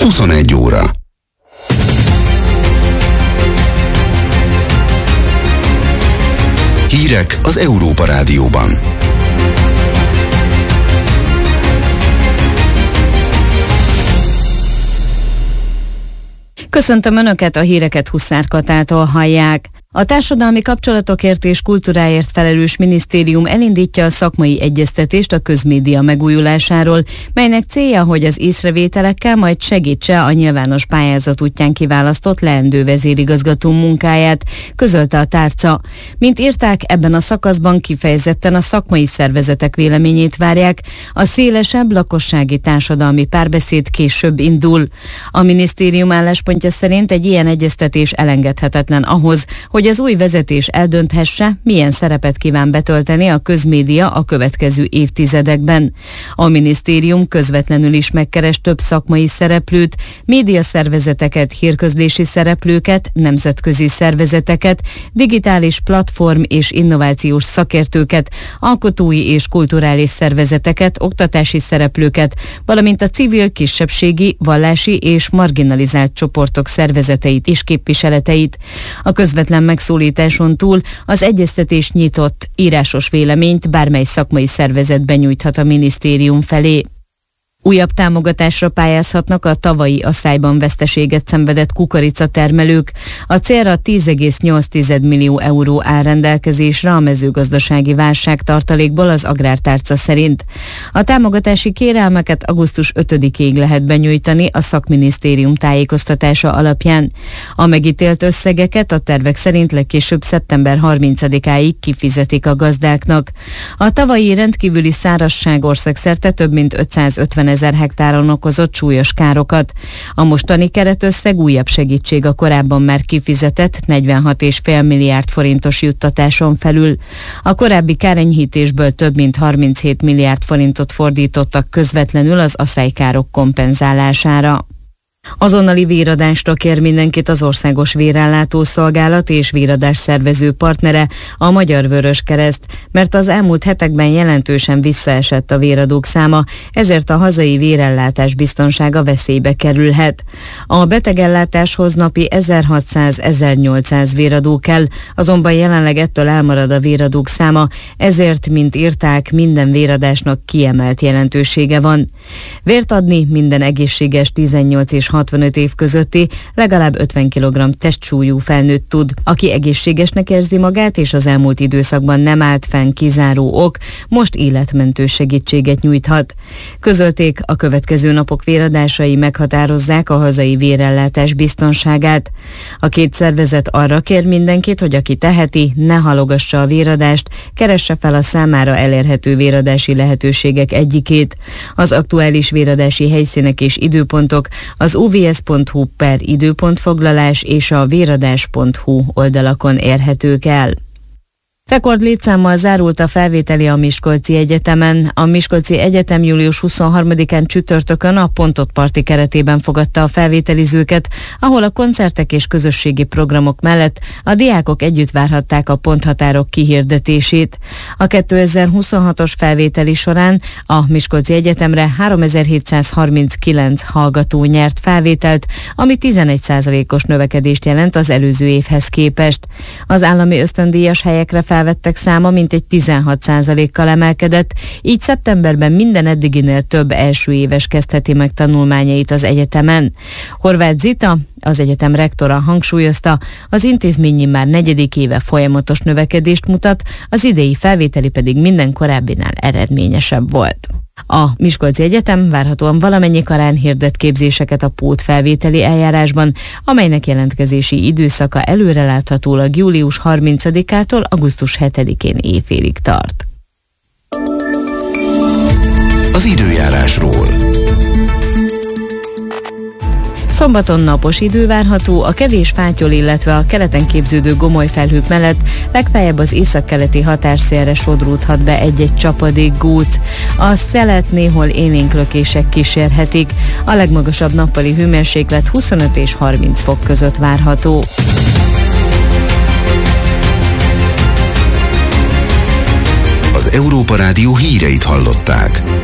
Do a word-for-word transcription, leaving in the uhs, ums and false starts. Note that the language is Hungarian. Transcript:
huszonegy óra. Hírek az Európa Rádióban. Köszöntöm Önöket, a híreket Huszár Katától hallják. A társadalmi kapcsolatokért és kultúráért felelős minisztérium elindítja a szakmai egyeztetést a közmédia megújulásáról, melynek célja, hogy az észrevételekkel majd segítse a nyilvános pályázat útján kiválasztott leendő vezérigazgató munkáját, közölte a tárca. Mint írták, ebben a szakaszban kifejezetten a szakmai szervezetek véleményét várják, a szélesebb lakossági társadalmi párbeszéd később indul. A minisztérium álláspontja szerint egy ilyen egyeztetés elengedhetetlen ahhoz, hogy hogy az új vezetés eldönthesse, milyen szerepet kíván betölteni a közmédia a következő évtizedekben. A minisztérium közvetlenül is megkeres több szakmai szereplőt, médiaszervezeteket, hírközlési szereplőket, nemzetközi szervezeteket, digitális platform és innovációs szakértőket, alkotói és kulturális szervezeteket, oktatási szereplőket, valamint a civil, kisebbségi, vallási és marginalizált csoportok szervezeteit és képviseleteit. A közvetlen megszólításon túl az egyeztetés nyitott, írásos véleményt bármely szakmai szervezet benyújthat a minisztérium felé. Újabb támogatásra pályázhatnak a tavalyi asszályban veszteséget szenvedett kukoricatermelők. A célra tíz egész nyolc millió euró áll rendelkezésre a mezőgazdasági válságtartalékból az Agrártárca szerint. A támogatási kérelmeket augusztus ötödikéig lehet benyújtani a szakminisztérium tájékoztatása alapján. A megítélt összegeket a tervek szerint legkésőbb szeptember harmincadikáig kifizetik a gazdáknak. A tavalyi rendkívüli szárazság országszerte több mint ötszázötven ezer hektáron okozott súlyos károkat. A mostani keretösszeg újabb segítség a korábban már kifizetett negyvenhat egész öt milliárd forintos juttatáson felül. A korábbi kárenyhítésből több mint harminchét milliárd forintot fordítottak közvetlenül az asszálykárok kompenzálására. Azonnali véradásra kér mindenkit az Országos Vérellátó Szolgálat és véradás szervező partnere, a Magyar Vöröskereszt, mert az elmúlt hetekben jelentősen visszaesett a véradók száma, ezért a hazai vérellátás biztonsága veszélybe kerülhet. A betegellátáshoz napi ezerhatszáz-ezernyolcszáz véradó kell, azonban jelenleg ettől elmarad a véradók száma, ezért, mint írták, minden véradásnak kiemelt jelentősége van. Vért adni minden egészséges tizennyolc és hatvanöt év közötti, legalább ötven kilogramm testsúlyú felnőtt tud. Aki egészségesnek érzi magát, és az elmúlt időszakban nem állt fenn kizáró ok, most életmentő segítséget nyújthat. Közölték, a következő napok véradásai meghatározzák a hazai vérellátás biztonságát. A két szervezet arra kér mindenkit, hogy aki teheti, ne halogassa a véradást, keresse fel a számára elérhető véradási lehetőségek egyikét. Az aktuális véradási helyszínek és időpontok az o v s pont h u per időpontfoglalás és a véradás pont h u oldalakon érhetők el. Rekord létszámmal zárult a felvételi a Miskolci Egyetemen. A Miskolci Egyetem július huszonharmadikán csütörtökön a Pontot Party keretében fogadta a felvételizőket, ahol a koncertek és közösségi programok mellett a diákok együtt várhatták a ponthatárok kihirdetését. A kétezer-huszonhatos felvételi során a Miskolci Egyetemre háromezer-hétszázharminckilenc hallgató nyert felvételt, ami tizenegy százalékos növekedést jelent az előző évhez képest. Az állami ösztöndíjas helyekre felvettek száma mintegy tizenhat százalékkal emelkedett, így szeptemberben minden eddiginél több első éves kezdheti meg tanulmányait az egyetemen. Horváth Zita, az egyetem rektora hangsúlyozta, az intézményi már negyedik éve folyamatos növekedést mutat, az idei felvételi pedig minden korábbinál eredményesebb volt. A Miskolci Egyetem várhatóan valamennyi karán hirdet képzéseket a pótfelvételi eljárásban, amelynek jelentkezési időszaka előreláthatólag július harmincadikától augusztus hetedikén éjfélig tart. Az időjárásról. Szombaton napos idő várható, a kevés fátyol, illetve a keleten képződő gomolyfelhők mellett legfeljebb az északkeleti határszélre sodródhat be egy-egy csapadék góc. A szelet néhol élénk lökések kísérhetik. A legmagasabb nappali hőmérséklet huszonöt és harminc fok között várható. Az Európa Rádió híreit hallották.